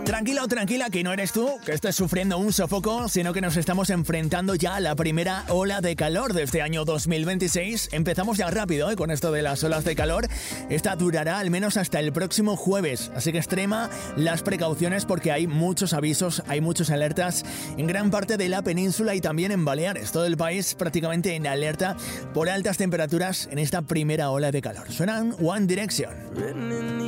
Tranquila o tranquila que no eres tú que estés sufriendo un sofoco, sino que nos estamos enfrentando ya a la primera ola de calor de este año 2026. Empezamos ya rápido con esto de las olas de calor. Esta durará al menos hasta el próximo jueves, así que extrema las precauciones porque hay muchos avisos, hay muchas alertas en gran parte de la península y también en Baleares. Todo el país prácticamente en alerta por altas temperaturas en esta primera ola de calor. Suenan One Direction.